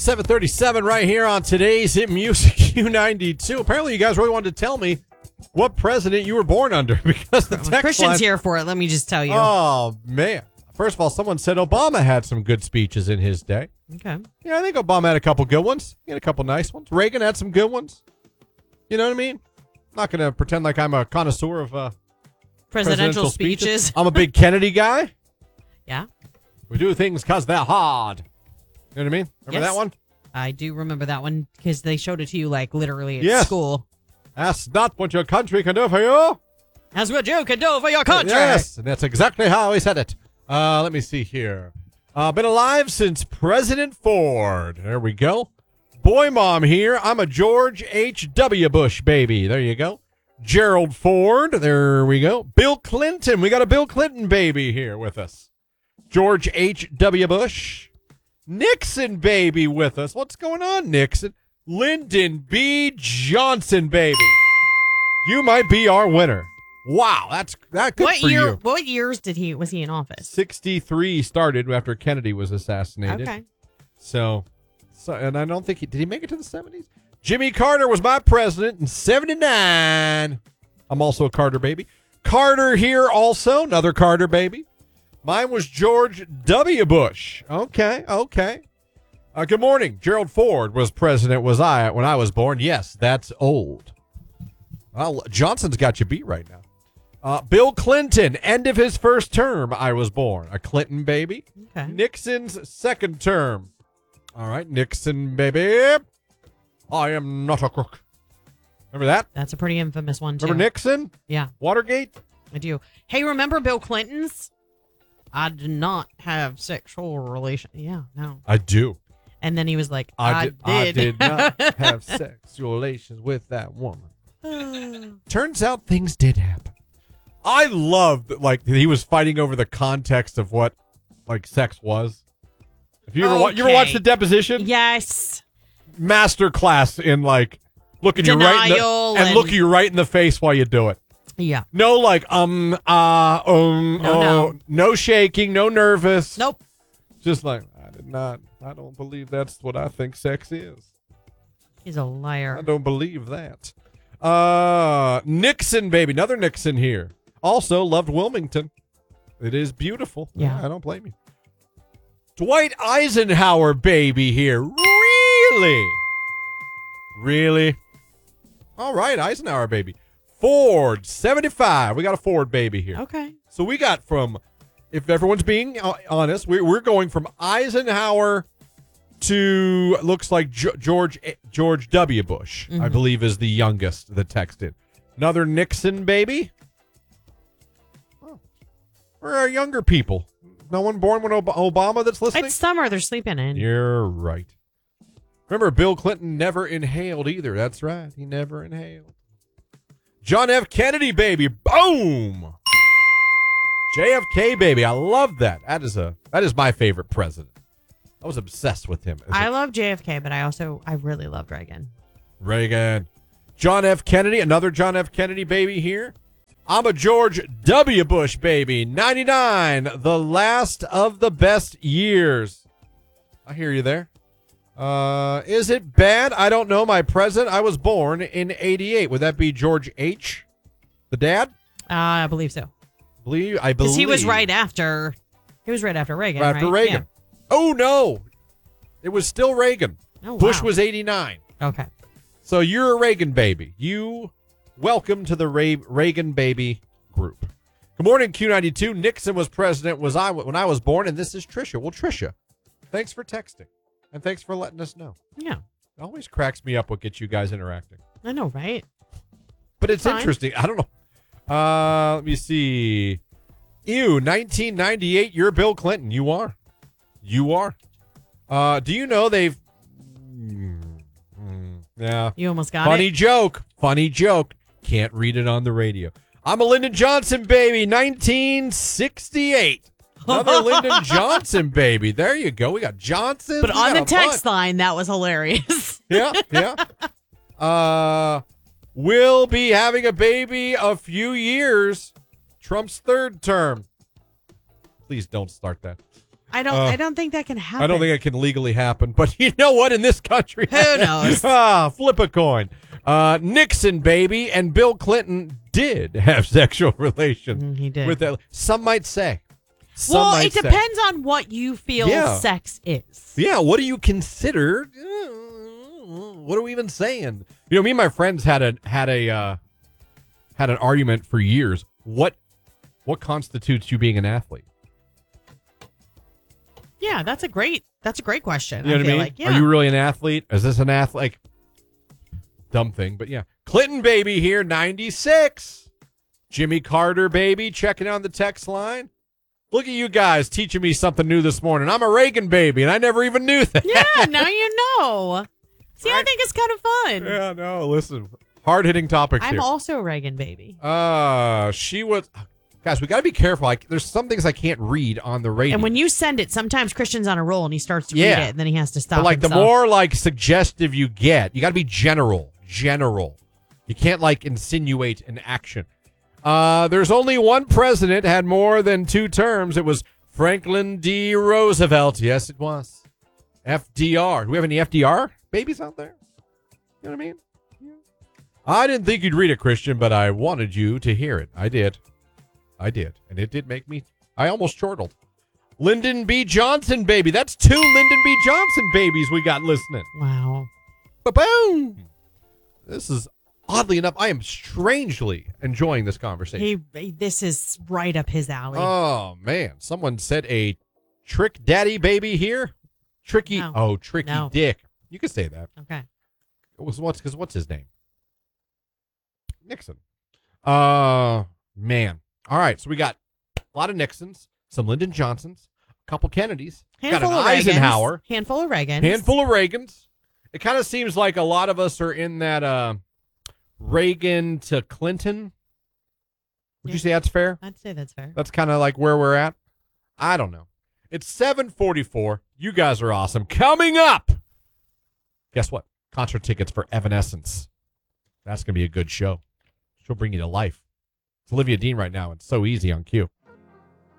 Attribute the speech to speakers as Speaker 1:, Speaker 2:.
Speaker 1: 7:37 right here on today's Hit Music Q92. Apparently, you guys really wanted to tell me what president you were born under because the text
Speaker 2: Christian's
Speaker 1: line,
Speaker 2: here for it. Let me just tell you.
Speaker 1: Oh, man. First of all, someone said Obama had some good speeches in his day.
Speaker 2: Okay.
Speaker 1: Yeah, I think Obama had a couple good ones. He had a couple nice ones. Reagan had some good ones. You know what I mean? I'm not going to pretend like I'm a connoisseur of
Speaker 2: Presidential speeches.
Speaker 1: I'm a big Kennedy guy.
Speaker 2: Yeah.
Speaker 1: We do things because they're hard. You know what I mean? Remember
Speaker 2: Yes.
Speaker 1: that one?
Speaker 2: I do remember that one because they showed it to you like literally at
Speaker 1: Yes.
Speaker 2: school.
Speaker 1: That's not what your country can do for you.
Speaker 2: That's what you can do for your country.
Speaker 1: Yes, and that's exactly how he said it. Let me see here. Been alive since President Ford. There we go. Boy mom here. I'm a George H.W. Bush baby. There you go. Gerald Ford. There we go. Bill Clinton. We got a Bill Clinton baby here with us. George H.W. Bush. Nixon baby with us. What's going on, Nixon? Lyndon B. Johnson baby. You might be our winner. Wow, that's good
Speaker 2: What
Speaker 1: for
Speaker 2: year?
Speaker 1: you.
Speaker 2: What years was he in office?
Speaker 1: 63 started after Kennedy was assassinated.
Speaker 2: Okay.
Speaker 1: So and I don't think did he make it to the 70s? Jimmy Carter was my president in 79. I'm also a Carter baby. Carter here also, another Carter baby. Mine was George W. Bush. Okay. Good morning. Gerald Ford was president, was I, when I was born. Yes, that's old. Well, Johnson's got you beat right now. Bill Clinton, end of his first term, I was born. A Clinton baby.
Speaker 2: Okay.
Speaker 1: Nixon's second term. All right, Nixon baby. I am not a crook. Remember that?
Speaker 2: That's a pretty infamous one, too.
Speaker 1: Remember Nixon?
Speaker 2: Yeah,
Speaker 1: Watergate?
Speaker 2: I do. Hey, remember Bill Clinton's? I did not have sexual relations. Yeah, no.
Speaker 1: I do.
Speaker 2: And then he was like,
Speaker 1: I
Speaker 2: did.
Speaker 1: did not have sexual relations with that woman. Turns out things did happen. I loved like he was fighting over the context of what like sex was. If you ever you ever watched the deposition?
Speaker 2: Yes.
Speaker 1: Master class in like looking you right in
Speaker 2: Denial
Speaker 1: and looking you right in the face while you do it.
Speaker 2: Yeah.
Speaker 1: No like
Speaker 2: No.
Speaker 1: no shaking, no nervous.
Speaker 2: Nope.
Speaker 1: Just like I don't believe that's what I think sex is.
Speaker 2: He's a liar.
Speaker 1: I don't believe that. Nixon, baby. Another Nixon here. Also loved Wilmington. It is beautiful.
Speaker 2: Yeah.
Speaker 1: I don't blame you. Dwight Eisenhower, baby here. Really? Really? All right, Eisenhower, baby. Ford, 75. We got a Ford baby here.
Speaker 2: Okay.
Speaker 1: So we got from, if everyone's being honest, we're going from Eisenhower to looks like George W. Bush, I believe, is the youngest that texted. Another Nixon baby. Oh, we're our younger people. No one born when Obama that's listening?
Speaker 2: It's summer. They're sleeping in.
Speaker 1: You're right. Remember, Bill Clinton never inhaled either. That's right. He never inhaled. John F. Kennedy, baby. Boom. JFK, baby. I love that. That is my favorite president. I was obsessed with him.
Speaker 2: I love JFK, but I really loved Reagan.
Speaker 1: Reagan. John F. Kennedy, another John F. Kennedy baby here. I'm a George W. Bush baby. 99, the last of the best years. I hear you there. Is it bad? I don't know. My president, I was born in 88. Would that be George H., the dad?
Speaker 2: I believe so.
Speaker 1: I believe.
Speaker 2: Because he was right after Reagan.
Speaker 1: Right after Reagan.
Speaker 2: Yeah.
Speaker 1: Oh, no. It was still Reagan.
Speaker 2: Oh,
Speaker 1: Bush
Speaker 2: wow.
Speaker 1: was 89.
Speaker 2: Okay.
Speaker 1: So you're a Reagan baby. Welcome to the Reagan baby group. Good morning, Q92. Nixon was president when I was born, and this is Trisha. Well, Trisha, thanks for texting, and thanks for letting us know.
Speaker 2: Yeah.
Speaker 1: It always cracks me up what gets you guys interacting.
Speaker 2: I know, right?
Speaker 1: But it's
Speaker 2: Fine.
Speaker 1: interesting. I don't know. Let me see. Ew, 1998, you're Bill Clinton. You are. Do you know they've... Yeah.
Speaker 2: You almost got
Speaker 1: Funny
Speaker 2: it.
Speaker 1: joke. Can't read it on the radio. I'm a Lyndon Johnson baby, 1968. Another Lyndon Johnson baby. There you go. We got Johnson.
Speaker 2: But on the text line, that was hilarious.
Speaker 1: Yeah. We'll be having a baby a few years. Trump's third term. Please don't start that.
Speaker 2: I don't think that can happen.
Speaker 1: I don't think it can legally happen. But you know what? In this country,
Speaker 2: Who knows?
Speaker 1: Flip a coin. Nixon, baby, and Bill Clinton did have sexual relations.
Speaker 2: He did.
Speaker 1: With that. Some might say.
Speaker 2: Well, it depends on what you feel sex is.
Speaker 1: Yeah, what do you consider? What are we even saying? You know, me and my friends had an argument for years. What constitutes you being an athlete?
Speaker 2: Yeah, that's a great question.
Speaker 1: You know what I mean?
Speaker 2: Like, yeah.
Speaker 1: Are you really an athlete? Is this an athlete? Like, dumb thing, but yeah. Clinton, baby, here, 96. Jimmy Carter, baby, checking on the text line. Look at you guys teaching me something new this morning. I'm a Reagan baby, and I never even knew that.
Speaker 2: Yeah, now you know. See, I think it's kind of fun.
Speaker 1: Yeah, no, listen. Hard-hitting topics here.
Speaker 2: I'm also a Reagan baby.
Speaker 1: She was... Guys, we got to be careful. There's some things I can't read on the radio.
Speaker 2: And when you send it, sometimes Christian's on a roll and he starts to read it, and then he has to stop.
Speaker 1: But like
Speaker 2: himself.
Speaker 1: the more like suggestive you get, you got to be general. You can't like insinuate an action. There's only one president had more than 2 terms. It was Franklin D. Roosevelt. Yes, it was. FDR. Do we have any FDR babies out there? You know what I mean? Yeah. I didn't think you'd read it, Christian, but I wanted you to hear it. I did. And it did make me, I almost chortled. Lyndon B. Johnson, baby. That's 2 Lyndon B. Johnson babies we got listening.
Speaker 2: Wow.
Speaker 1: Ba-boom. This is, oddly enough, I am strangely enjoying this conversation.
Speaker 2: This is right up his alley.
Speaker 1: Oh, man. Someone said a trick daddy baby here. Tricky.
Speaker 2: No.
Speaker 1: Oh, tricky
Speaker 2: No.
Speaker 1: dick. You could say that.
Speaker 2: Okay.
Speaker 1: What's his name? Nixon. Man. All right, so we got a lot of Nixons, some Lyndon Johnsons, a couple Kennedys,
Speaker 2: Handful
Speaker 1: got an
Speaker 2: of Reagans,
Speaker 1: Eisenhower,
Speaker 2: handful of Reagans.
Speaker 1: handful of Reagans. It kind of seems like a lot of us are in that Reagan to Clinton. Would you say that's fair?
Speaker 2: I'd say that's fair.
Speaker 1: That's kind of like where we're at. I don't know. It's 7:44. You guys are awesome. Coming up, guess what? Concert tickets for Evanescence. That's going to be a good show. She'll bring you to life. It's Olivia Dean right now. It's so easy on Q.